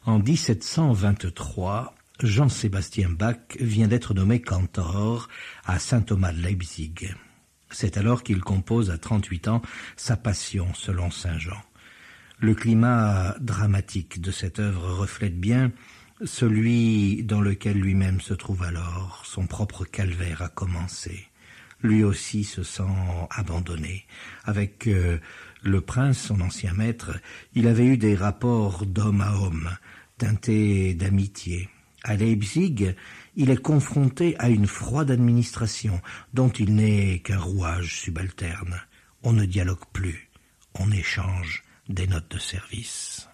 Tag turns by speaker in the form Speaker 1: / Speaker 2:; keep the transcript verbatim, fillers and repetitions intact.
Speaker 1: En dix-sept cent vingt-trois, Jean-Sébastien Bach vient d'être nommé cantor à saint Thomas de Leipzig. C'est alors qu'il compose à trente-huit ans sa Passion selon saint Jean. Le climat dramatique de cette œuvre reflète bien celui dans lequel lui-même se trouve alors. Son propre calvaire a commencé. Lui aussi se sent abandonné. Avec euh, le prince, son ancien maître, il avait eu des rapports d'homme à homme, teintés d'amitié. À Leipzig, il est confronté à une froide administration dont il n'est qu'un rouage subalterne. On ne dialogue plus, on échange des notes de service.